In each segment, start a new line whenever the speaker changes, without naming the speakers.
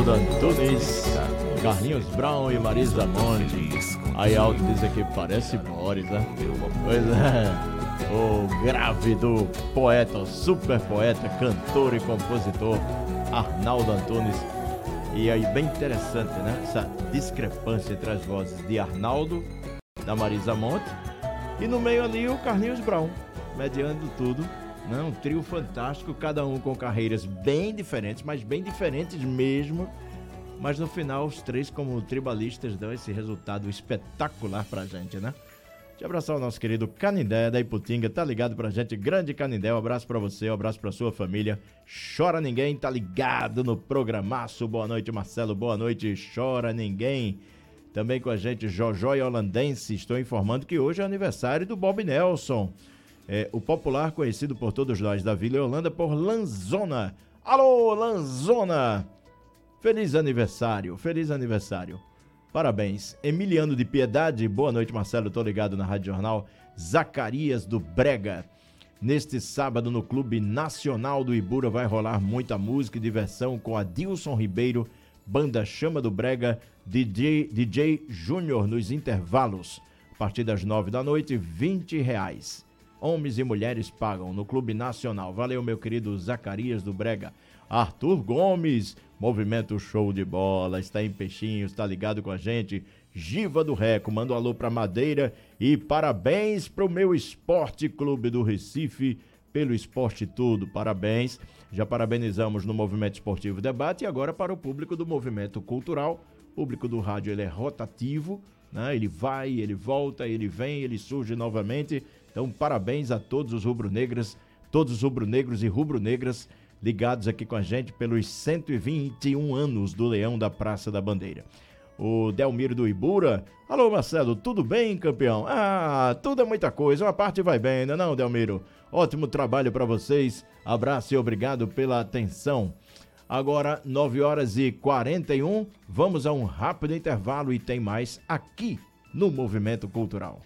Arnaldo Antunes, Carlinhos Brown e Marisa Monte. Aí Aldo diz aqui, parece Boris, né? Pois é. O grave do poeta, o super poeta, cantor e compositor Arnaldo Antunes. E aí bem interessante, né? Essa discrepância entre as vozes de Arnaldo, da Marisa Monte, e no meio ali o Carlinhos Brown, mediando tudo, né? Um trio fantástico, cada um com carreiras bem diferentes, mas bem diferentes mesmo. Mas no final os três como tribalistas dão esse resultado espetacular pra gente, né? Deixa eu abraçar o nosso querido Canindé da Iputinga, tá ligado pra gente? Grande Canindé, um abraço pra você, um abraço pra sua família. Chora Ninguém, tá ligado no programaço. Boa noite, Marcelo, boa noite, Chora Ninguém. Também com a gente, Jojó e Holandense. Estou informando que hoje é aniversário do Bob Nelson, o popular conhecido por todos nós da Vila Holanda por Lanzona. Alô, Lanzona! Feliz aniversário, feliz aniversário. Parabéns. Emiliano de Piedade, boa noite, Marcelo, tô ligado na Rádio Jornal. Zacarias do Brega. Neste sábado no Clube Nacional do Ibura vai rolar muita música e diversão com Adilson Ribeiro, Banda Chama do Brega, DJ Júnior nos intervalos. A partir das 9 da noite, R$20. Homens e mulheres pagam no Clube Nacional. Valeu, meu querido Zacarias do Brega. Arthur Gomes, Movimento Show de Bola, está em Peixinhos, está ligado com a gente. Giva do Reco, manda um alô para Madeira e parabéns para o meu Esporte Clube do Recife, pelo esporte tudo, parabéns. Já parabenizamos no Movimento Esportivo Debate e agora para o público do Movimento Cultural. O público do rádio, ele é rotativo, né? Ele vai, ele volta, ele vem, ele surge novamente. Então parabéns a todos os rubro-negros e rubro-negras ligados aqui com a gente pelos 121 anos do Leão da Praça da Bandeira. O Delmiro do Ibura. Alô, Marcelo, tudo bem, campeão? Ah, tudo é muita coisa, uma parte vai bem, não, Delmiro? Ótimo trabalho para vocês, abraço e obrigado pela atenção. Agora, 9h41, vamos a um rápido intervalo e tem mais aqui no Movimento Cultural.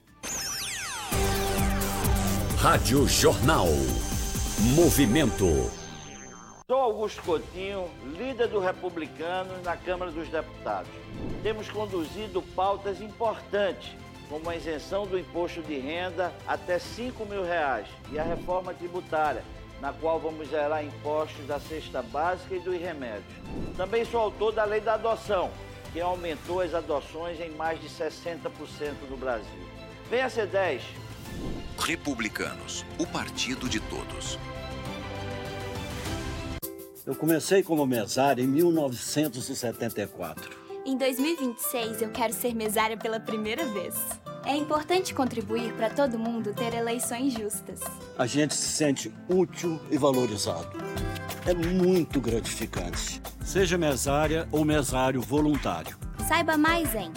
Rádio Jornal. Movimento.
Sou Augusto Coutinho, líder do Republicanos na Câmara dos Deputados. Temos conduzido pautas importantes, como a isenção do imposto de renda até R$5.000 e a reforma tributária, na qual vamos zerar impostos da cesta básica e dos remédios. Também sou autor da lei da adoção, que aumentou as adoções em mais de 60% no Brasil. Venha ser 10.
Republicanos, o partido de todos.
Eu comecei como mesário em 1974.
Em 2026, eu quero ser mesária pela primeira vez. É importante contribuir para todo mundo ter eleições justas.
A gente se sente útil e valorizado. É muito gratificante. Seja mesária ou mesário voluntário.
Saiba mais em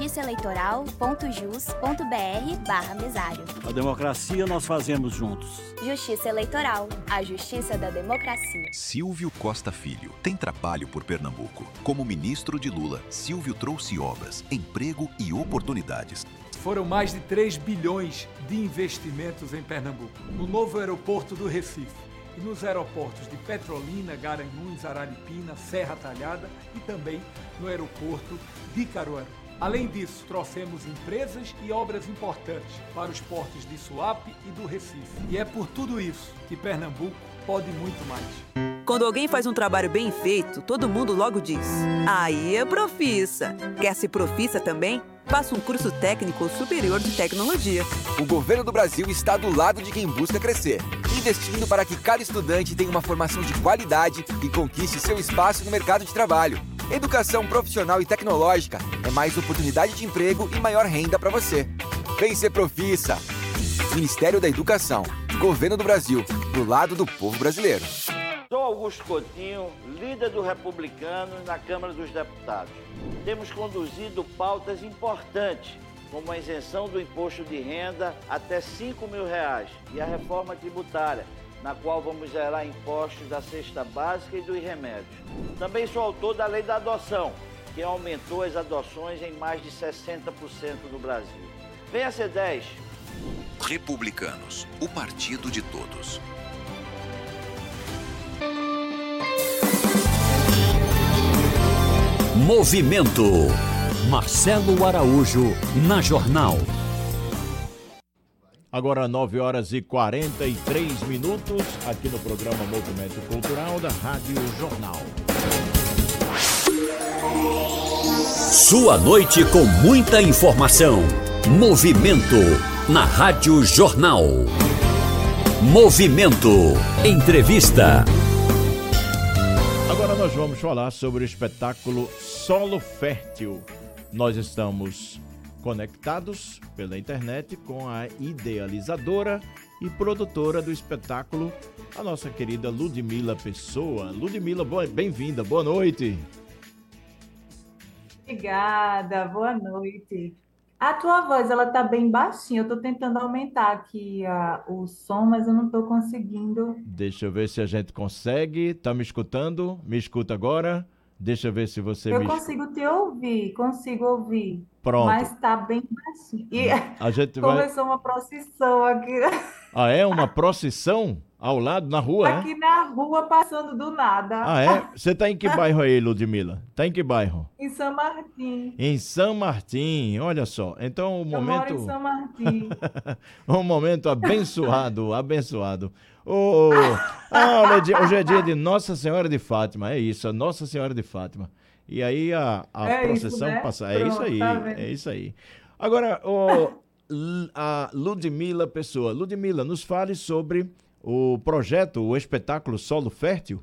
justiçaeleitoral.jus.br/mesário.
A democracia nós fazemos juntos.
Justiça Eleitoral, a justiça da democracia.
Silvio Costa Filho tem trabalho por Pernambuco. Como ministro de Lula, Silvio trouxe obras, emprego e oportunidades.
Foram mais de 3 bilhões de investimentos em Pernambuco. No novo aeroporto do Recife. E nos aeroportos de Petrolina, Garanhuns, Araripina, Serra Talhada e também no aeroporto de Caruaru. Além disso, trouxemos empresas e obras importantes para os portos de Suape e do Recife. E é por tudo isso que Pernambuco pode muito mais.
Quando alguém faz um trabalho bem feito, todo mundo logo diz: aí é profissa. Quer ser profissa também? Faça um curso técnico ou superior de tecnologia.
O governo do Brasil está do lado de quem busca crescer, investindo para que cada estudante tenha uma formação de qualidade e conquiste seu espaço no mercado de trabalho. Educação profissional e tecnológica é mais oportunidade de emprego e maior renda para você. Vem ser profissa. Ministério da Educação, Governo do Brasil, do lado do povo brasileiro.
Sou Augusto Coutinho, líder do Republicanos na Câmara dos Deputados. Temos conduzido pautas importantes, como a isenção do imposto de renda até R$5.000 e a reforma tributária, na qual vamos zerar impostos da cesta básica e dos remédios. Também sou autor da lei da adoção, que aumentou as adoções em mais de 60% no Brasil. Venha ser 10.
Republicanos, o partido de todos.
Movimento. Marcelo Araújo na Jornal.
Agora 9 horas e 43 minutos, aqui no programa Movimento Cultural da Rádio Jornal.
Sua noite com muita informação. Movimento na Rádio Jornal. Movimento. Entrevista.
Agora nós vamos falar sobre o espetáculo Solo Fértil. Nós estamos conectados pela internet com a idealizadora e produtora do espetáculo, a nossa querida Ludmila Pessoa. Ludmila, bem-vinda, boa noite.
Obrigada, boa noite. A tua voz, ela tá bem baixinha. Eu tô tentando aumentar aqui o som, mas eu não tô conseguindo.
Deixa eu ver se a gente consegue. Tá me escutando? Me escuta agora? Deixa eu ver se você
Eu consigo te ouvir, consigo ouvir.
Pronto.
Mas tá bem baixinho. E
A gente
começou uma procissão aqui,
Ah, é? Uma procissão ao lado, na rua,
aqui na rua, passando do nada,
Ah, é? Você tá em que bairro aí, Ludmila? Tá em que bairro?
em São Martim.
Em São Martim, olha só. Então, o
Eu moro em
momento...
São Martim.
Um momento abençoado, abençoado. Hoje é dia de Nossa Senhora de Fátima, é isso, a Nossa Senhora de Fátima. E aí a
É isso,
procissão
né?
passa. É
Pronto,
isso aí,
tá vendo?
é isso aí. Agora, a Ludmila Pessoa. Ludmila, nos fale sobre o projeto, o espetáculo Solo Fértil.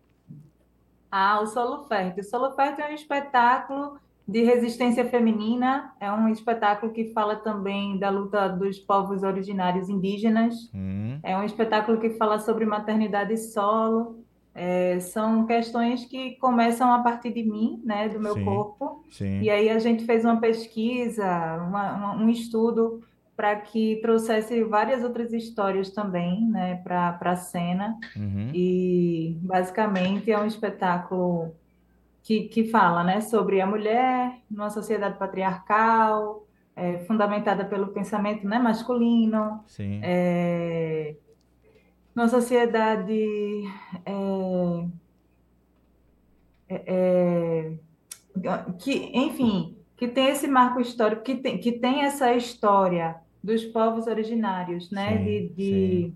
O Solo Fértil. O Solo Fértil é um espetáculo de resistência feminina, é um espetáculo que fala também da luta dos povos originários indígenas, é um espetáculo que fala sobre maternidade solo, são questões que começam a partir de mim, né, do meu
Sim,
corpo,
sim.
e aí a gente fez uma pesquisa, um estudo para que trouxesse várias outras histórias também, né, para a cena, e basicamente é um espetáculo que fala, né, sobre a mulher numa sociedade patriarcal, fundamentada pelo pensamento, né, masculino,
Sim.
numa sociedade enfim, que tem esse marco histórico, que tem essa história dos povos originários, né,
Sim.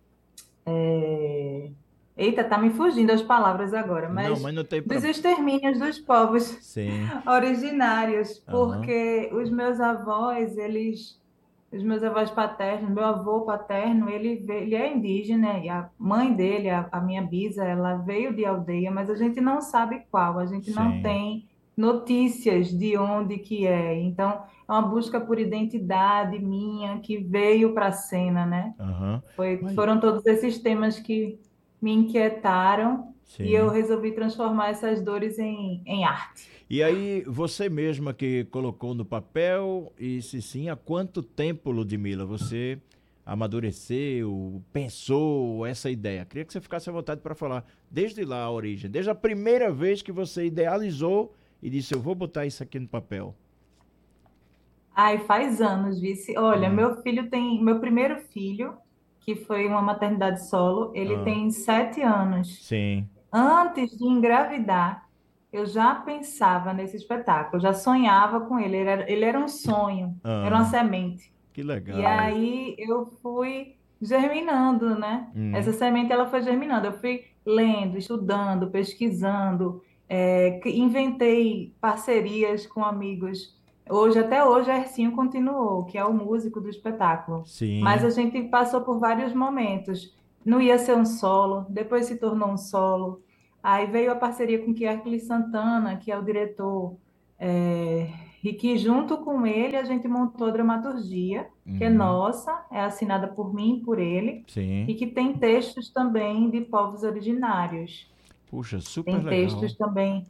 Eita, tá me fugindo as palavras agora,
Não,
mas
não tem
dos
problema.
extermínios dos povos
Sim.
originários,
Aham.
porque os meus avós paternos, meu avô paterno, ele é indígena, e a mãe dele, a minha bisa, ela veio de aldeia, mas a gente não sabe qual, a gente não
Sim.
tem notícias de onde que é. Então, é uma busca por identidade minha que veio para a cena, né?
Aham.
Foram todos esses temas que me inquietaram
Sim.
e eu resolvi transformar essas dores em arte.
E aí, você mesma que colocou no papel, e se sim, há quanto tempo, Ludmila, você amadureceu, pensou essa ideia? Queria que você ficasse à vontade para falar desde lá a origem, desde a primeira vez que você idealizou e disse, eu vou botar isso aqui no papel.
Ai, faz anos, vice. Olha, meu primeiro filho, que foi uma maternidade solo, ele tem 7 anos.
Sim.
Antes de engravidar, eu já pensava nesse espetáculo, já sonhava com ele. Ele era um sonho, era uma semente.
Que legal.
E aí eu fui germinando, né? Essa semente ela foi germinando. Eu fui lendo, estudando, pesquisando, inventei parcerias com amigos. Até hoje, Ercinho continuou, que é o músico do espetáculo.
Sim.
Mas a gente passou por vários momentos. Não ia ser um solo, depois se tornou um solo. Aí veio a parceria com Kierkeles Santana, que é o diretor, e que junto com ele a gente montou a dramaturgia, que é nossa, é assinada por mim e por ele,
Sim.
e que tem textos também de povos originários.
Puxa, super
Tem
legal.
textos também.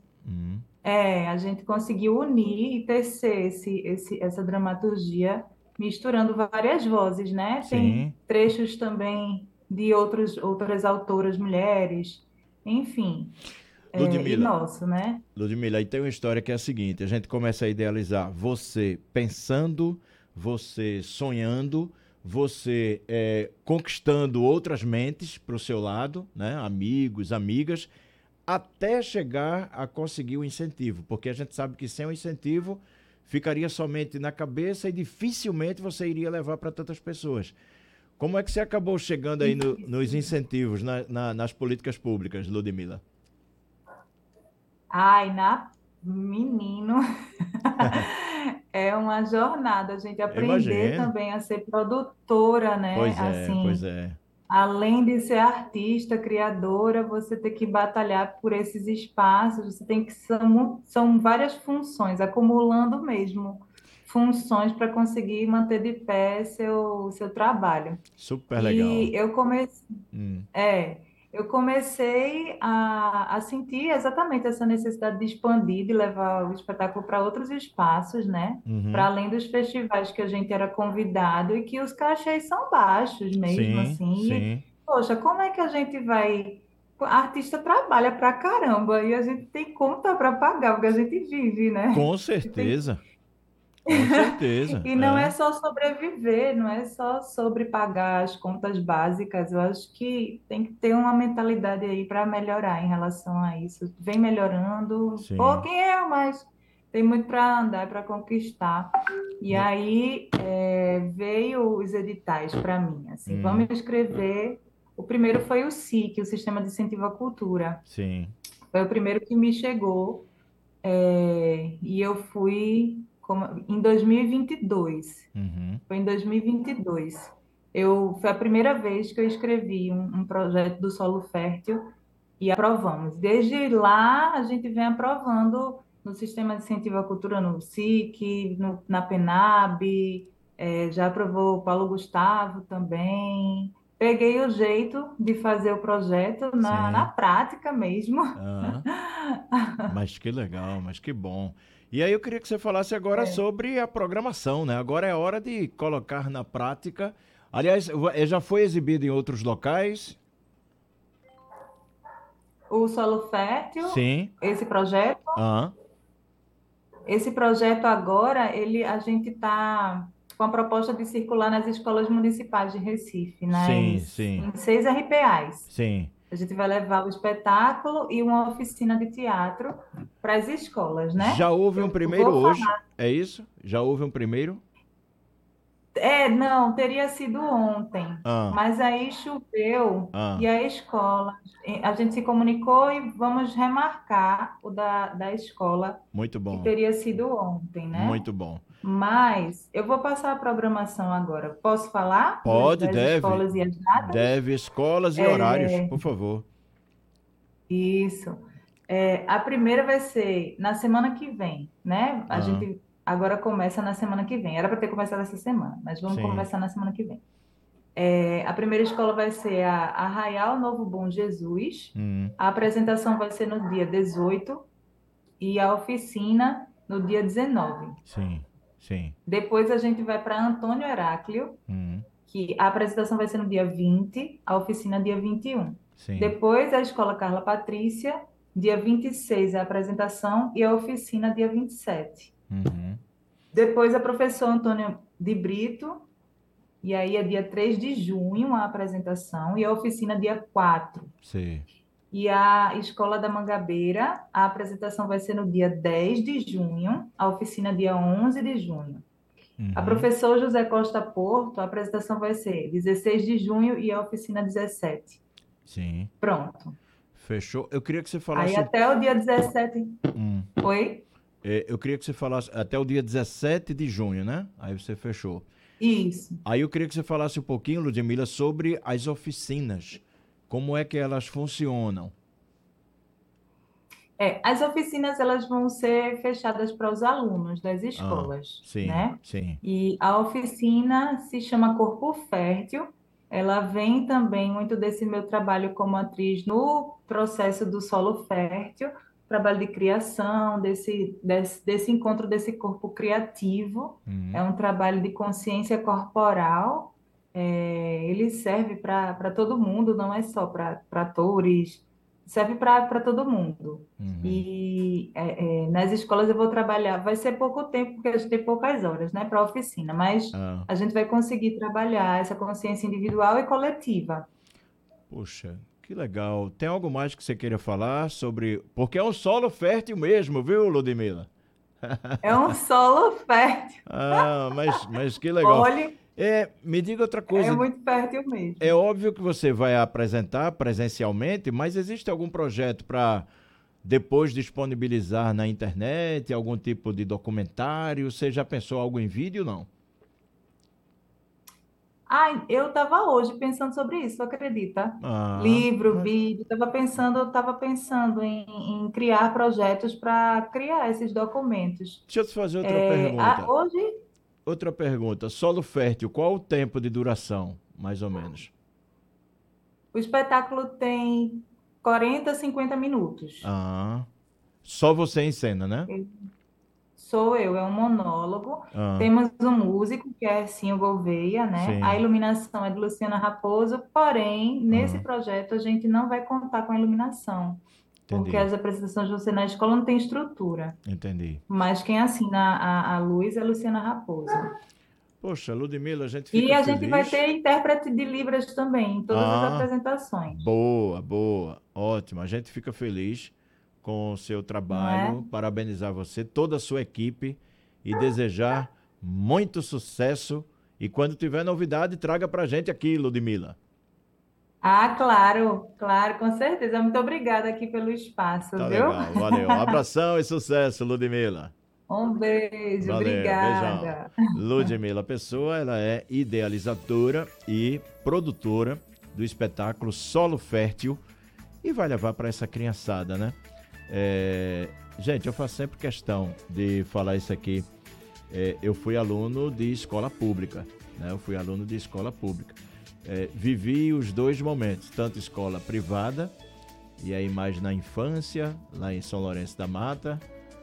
A gente conseguiu unir e tecer essa dramaturgia, misturando várias vozes, né? Tem trechos também de outras autoras mulheres, enfim. E nosso, né?
Ludmila, aí tem uma história que é a seguinte, a gente começa a idealizar você pensando, você sonhando, você conquistando outras mentes para o seu lado, né? Amigos, amigas, até chegar a conseguir o incentivo, porque a gente sabe que sem o incentivo ficaria somente na cabeça e dificilmente você iria levar para tantas pessoas. Como é que você acabou chegando aí nos incentivos, nas políticas públicas, Ludmila?
Ai, menino, é uma jornada, a gente aprender
Imagino.
também a ser produtora, né?
Pois
Assim,
é.
além de ser artista, criadora, você tem que batalhar por esses espaços, você tem que são várias funções, acumulando mesmo funções para conseguir manter de pé seu trabalho.
Super legal.
E eu comecei a sentir exatamente essa necessidade de expandir, de levar o espetáculo para outros espaços, né? Para
Uhum.
além dos festivais que a gente era convidado e que os cachês são baixos mesmo,
Sim,
assim. E,
sim.
poxa, como é que a gente vai. A artista trabalha pra caramba e a gente tem conta para pagar, porque a gente vive, né?
Com
E tem
certeza. Com certeza.
e não é só sobreviver, não é só sobre pagar as contas básicas. Eu acho que tem que ter uma mentalidade aí para melhorar em relação a isso. Vem melhorando,
Sim.
pouquinho, mas tem muito para andar, para conquistar. E
Mu-
aí veio os editais para mim, assim, vamos
Hum,
escrever. O primeiro foi o SIC, o Sistema de Incentivo à Cultura.
sim.
Foi o primeiro que me chegou. E eu fui em 2022.
Uhum.
Foi em 2022. Foi a primeira vez que eu escrevi um projeto do Solo Fértil e aprovamos. Desde lá, a gente vem aprovando no Sistema de Incentivo à Cultura, no SIC, na PENAB, já aprovou o Paulo Gustavo também. Peguei o jeito de fazer o projeto na
Sim.
prática mesmo.
Ah, mas que legal, mas que bom. E aí eu queria que você falasse agora
É.
sobre a programação, né? Agora é hora de colocar na prática. Aliás, já foi exibido em outros locais?
O Solo Fértil,
Sim.
esse projeto.
Ah,
Esse projeto agora, a gente está com a proposta de circular nas escolas municipais de Recife,
sim, sim,
em 6 RPAs.
sim.
A gente vai levar o espetáculo e uma oficina de teatro para as escolas, né?
Já houve um
Eu
primeiro
vou
hoje,
falar.
é isso? Já houve um primeiro?
Não, teria sido ontem,
Ah,
mas aí choveu e
ah,
a escola, a gente se comunicou e vamos remarcar o da escola,
muito
que
bom,
teria sido ontem, né?
muito bom.
Mas eu vou passar a programação agora. Posso falar
Pode,
das
deve,
escolas e as datas?
deve escolas e horários, por favor.
Isso. A primeira vai ser na semana que vem, né? A
Ah,
gente agora começa na semana que vem. Era para ter começado essa semana, mas vamos
sim.
começar na semana que vem. A primeira escola vai ser a Arraial Novo Bom Jesus. A apresentação vai ser no dia 18 e a oficina no dia 19.
Sim, sim.
Depois a gente vai para Antônio Heráclio, que a apresentação vai ser no dia 20, a oficina dia 21.
Sim.
Depois a Escola Carla Patrícia, dia 26 a apresentação e a oficina dia 27.
Uhum.
Depois a professora Antônio de Brito, e aí é dia 3 de junho a apresentação e a oficina dia 4.
Sim.
E a Escola da Mangabeira, a apresentação vai ser no dia 10 de junho, a oficina dia 11 de junho. A professora José Costa Porto, a apresentação vai ser 16 de junho e a oficina 17.
Sim.
Pronto.
Fechou. Eu queria que você
Aí
falasse...
até o dia 17... Oi?
Eu queria que você falasse até o dia 17 de junho, né? Aí você fechou.
Isso.
Aí eu queria que você falasse um pouquinho, Ludmila, sobre as oficinas. Como é que elas funcionam?
As oficinas elas vão ser fechadas para os alunos das escolas,
sim,
né?
sim.
E a oficina se chama Corpo Fértil. Ela vem também muito desse meu trabalho como atriz no processo do Solo Fértil, trabalho de criação, desse encontro desse corpo criativo. É um trabalho de consciência corporal. Ele serve para todo mundo, não é só para atores, serve para todo mundo. E nas escolas eu vou trabalhar, vai ser pouco tempo, porque a gente tem poucas horas, né, para a oficina, mas a gente vai conseguir trabalhar essa consciência individual e coletiva.
Poxa, Que legal. Tem algo mais que você queira falar sobre... Porque é um solo fértil mesmo, viu, Ludmila?
É um solo fértil.
Mas que legal.
Olha,
me diga outra coisa.
é muito fértil mesmo.
É óbvio que você vai apresentar presencialmente, mas existe algum projeto para depois disponibilizar na internet, algum tipo de documentário? Você já pensou algo em vídeo, não?
Eu estava hoje pensando sobre isso, acredita? Livro, vídeo, estava pensando em criar projetos para criar esses documentos.
Deixa eu te fazer outra pergunta.
Hoje,
Outra pergunta. Solo fértil, qual o tempo de duração, mais ou menos?
o espetáculo tem 40, 50 minutos.
Só você em cena, né?
Sou eu, é um monólogo.
Ah,
Temos um músico, que é Cinho Gouveia, né?
sim.
A iluminação é de Luciana Raposo, porém, nesse
Ah.
projeto a gente não vai contar com a iluminação, porque
Entendi.
as apresentações de você na escola não tem estrutura.
Entendi.
Mas quem assina a luz é Luciana Raposo.
Poxa, Ludmila, a gente
E
fica
a gente vai
feliz.
ter intérprete de Libras também, em todas as
Ah,
apresentações.
boa. Ótimo. A gente fica feliz com o seu trabalho, parabenizar você, toda a sua equipe e desejar muito sucesso. E quando tiver novidade, traga pra gente aqui, Ludmila.
Claro, com certeza. Muito obrigada aqui pelo espaço,
Tá
viu?
legal, valeu. Um abração e sucesso, Ludmila.
Um beijo,
Valeu,
obrigada.
beijão. Ludmila Pessoa, ela é idealizadora e produtora do espetáculo Solo Fértil e vai levar para essa criançada, né? Gente, eu faço sempre questão de falar isso aqui. Eu fui aluno de escola pública, né? Vivi os dois momentos, tanto escola privada, e aí mais na infância, lá em São Lourenço da Mata,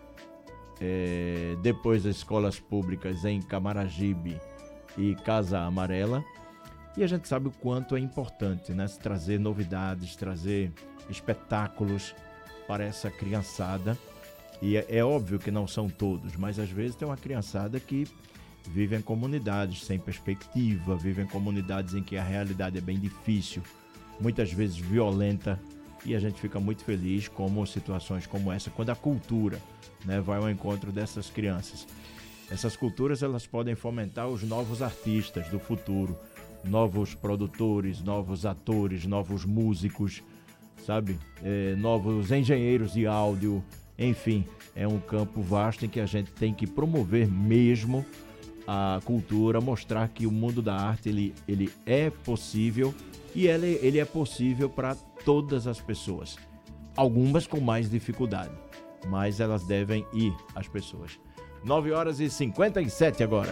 depois as escolas públicas em Camaragibe e Casa Amarela, e a gente sabe o quanto é importante, né? Se trazer novidades, trazer espetáculos para essa criançada. E é óbvio que não são todos, mas às vezes tem uma criançada que vive em comunidades sem perspectiva, vive em comunidades em que a realidade é bem difícil, muitas vezes violenta, e a gente fica muito feliz como situações como essa, quando a cultura, né, vai ao encontro dessas crianças. Essas culturas, elas podem fomentar os novos artistas do futuro, novos produtores, novos atores, novos músicos, sabe? Novos engenheiros de áudio, enfim, é um campo vasto em que a gente tem que promover mesmo a cultura, mostrar que o mundo da arte ele é possível e ele é possível para todas as pessoas. Algumas com mais dificuldade, mas elas devem ir, as pessoas. 9h57 agora.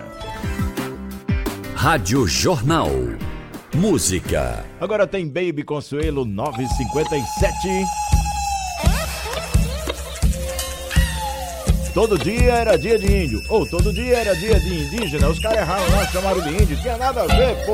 Rádio Jornal. Música.
Agora tem Baby Consuelo, 9h57. Todo dia era dia de índio. Ou todo dia era dia de indígena. Os caras erraram lá, chamaram de índio. Tinha nada a ver, pô.